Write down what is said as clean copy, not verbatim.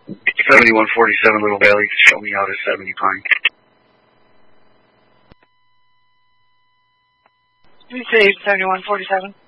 7147 Little Valley, show me out at 70 Pine. Did you say 7147?